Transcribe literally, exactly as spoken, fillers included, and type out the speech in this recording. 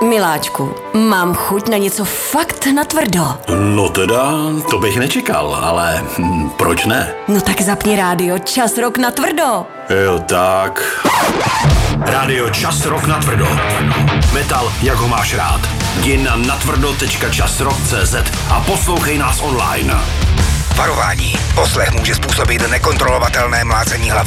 Miláčku, mám chuť na něco fakt natvrdo. No teda, to bych nečekal, ale hm, proč ne? No tak zapni rádio Čas rok natvrdo. Jo, tak. Rádio Čas rok natvrdo. Metal, jak ho máš rád. Jdi na natvrdo tečka časrok tečka cé zet a poslouchej nás online. Varování. Poslech může způsobit nekontrolovatelné mlácení hlavou.